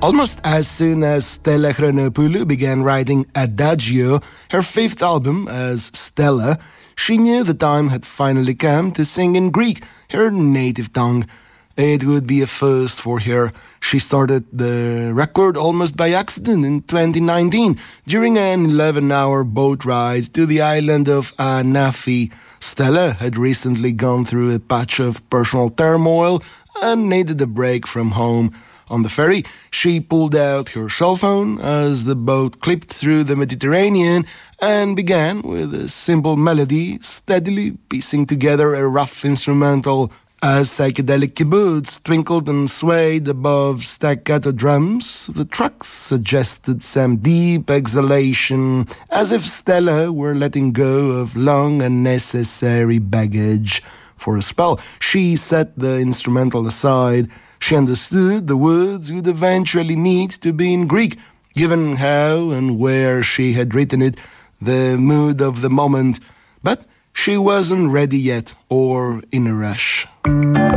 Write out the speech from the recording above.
Almost as soon as Stella Chronopoulou began writing Adagio, her fifth album as Stella, she knew the time had finally come to sing in Greek, her native tongue. It would be a first for her. She started the record almost by accident in 2019 during an 11-hour boat ride to the island of Anafi. Stella had recently gone through a patch of personal turmoil and needed a break from home. On the ferry, she pulled out her cell phone as the boat clipped through the Mediterranean and began, with a simple melody, steadily piecing together a rough instrumental. As psychedelic kibbutz twinkled and swayed above staccato drums, the trucks suggested some deep exhalation, as if Stella were letting go of long unnecessary baggage. For a spell, she set the instrumental aside. She understood the words would eventually need to be in Greek, given how and where she had written it, the mood of the moment. But she wasn't ready yet, or in a rush.